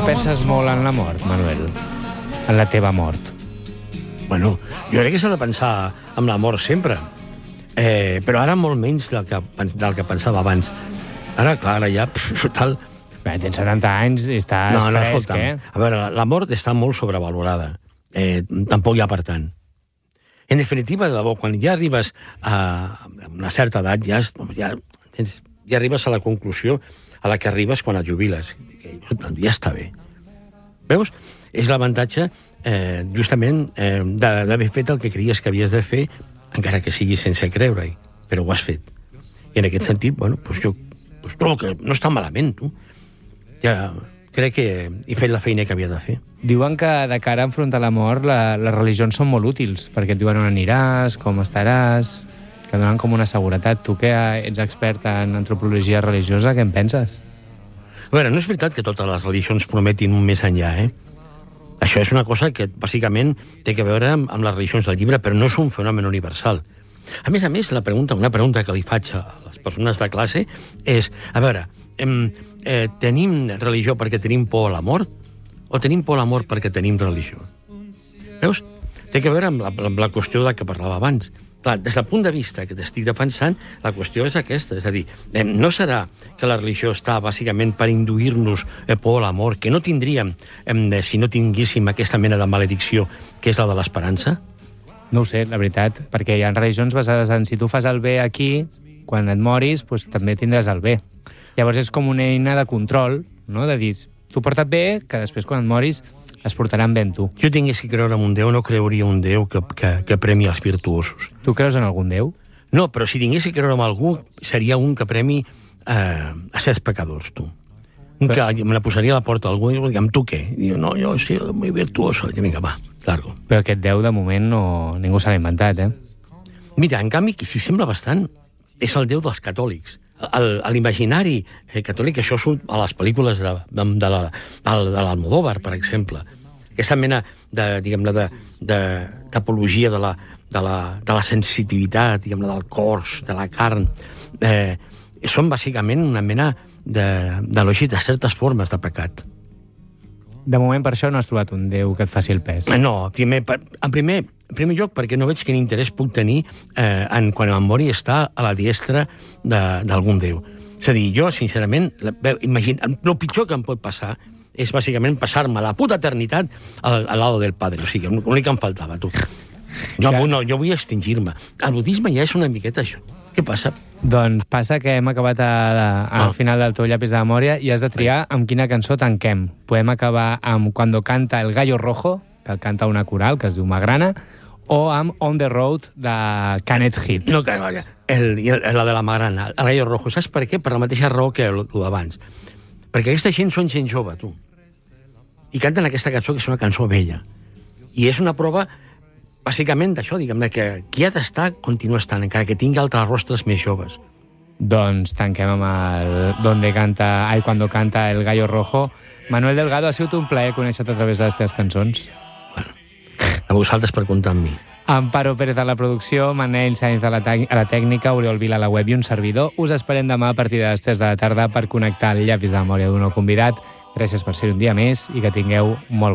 penses molt en la mort, Manuel? En la teva mort? Bueno, jo crec que s'ha de pensar en la mort sempre. Però ara molt menys del que pensava abans. Ara, clar, ara ja... Total... Bé, tens 70 anys i estàs fresc, escolta'm. A veure, la mort està molt sobrevalorada. Tampoc hi ha per tant. En definitiva, de debò, quan ja arribes a una certa edat, ja arribes a la conclusió a la que arribes quan et jubiles. Ja està bé. Veus? És l'avantatge, justament, d'haver fet el que creies que havies de fer, encara que sigui sense creure-hi, però ho has fet. I en aquest sentit, bueno, jo trobo que no està malament, tu. Ja crec que he fet la feina que havia de fer. Diuen que de cara a enfrontar la mort les religions són molt útils, perquè et diuen on aniràs, com estaràs, que donen com una seguretat. Tu que ets expert en antropologia religiosa, què en penses? A veure, no és veritat que totes les religions prometin un més enllà, Això és una cosa que, bàsicament, té a veure amb les religions del llibre, però no és un fenomen universal. A més, una pregunta que li faig a les persones de classe és, a veure, tenim religió perquè tenim por a la mort o tenim por a la mort perquè tenim religió? Veus? Té a veure amb la qüestió de què parlava abans. Clar, des del punt de vista que t'estic defensant, la qüestió és aquesta. És a dir, no serà que la religió està bàsicament per induir-nos por a la mort, que no tindríem si no tinguéssim aquesta mena de maledicció, que és la de l'esperança? No ho sé, la veritat, perquè hi ha religions basades en si tu fas el bé aquí, quan et moris, doncs també tindràs el bé. Llavors és com una eina de control, no? De dir, tu porta't bé, que després quan et moris es portaran bé amb tu. Si jo tingués que creure en un Déu, no creuria un Déu que premi els virtuosos. Tu creus en algun Déu? No, però si tingués que creure en algú, seria un que premi a 7 pecadors, tu. Un que me la posaria a la porta d'algú i diu, tu què? I diu, no, jo soy muy virtuoso. I vinga, va, largo. Però aquest Déu, de moment, ningú se l'ha inventat, Mira, en canvi, qui s'hi sembla bastant és el Déu dels catòlics. A l'imaginari catòlic, això surt a les pel·lícules de l'Almodóvar, per exemple. Aquesta mena d'apologia de la sensitivitat, diguem-ne, del cos, de la carn. Són, bàsicament, una mena d'elogi de certes formes de pecat. De moment, per això no has trobat un Déu que et faci el pes. No, en primer lloc, perquè no veig quin interès puc tenir quan em mori estar a la diestra d'algun Déu. És a dir, jo, sincerament, el pitjor que em pot passar és, bàsicament, passar-me la puta eternitat al lado del Padre. O sigui, l'únic que em faltava, tu. Jo vull extingir-me. El budisme ja és una miqueta això. Què passa? Doncs passa que hem acabat al final del teu llapis de memòria i has de triar amb quina cançó tanquem. Podem acabar amb Cuando canta el gallo rojo, que el canta una coral, que es diu Magrana, o amb On the Road, de Canet Hit. No, la de la Magrana, el gallo rojo. Saps per què? Per la mateixa raó que el d'abans. Perquè aquesta gent són gent jove, tu. I canten aquesta cançó, que és una cançó vella. I és una prova, bàsicament, d'això, diguem-ne, que qui ha d'estar continua estant, encara que tingui altres rostres més joves. Doncs tanquem amb el Cuando canta el gallo rojo. Manuel Delgado, ha sigut un plaer conèixer-te a través de les teves cançons. Bueno, a vosaltres per comptar amb mi. Amparo Pérez a la producció, Manel Sainz a la tècnica, Oriol Vila a la web i un servidor. Us esperem demà a partir de les 3 de la tarda per connectar el llapis de memòria d'un nou convidat. Gràcies per ser un dia més i que tingueu molt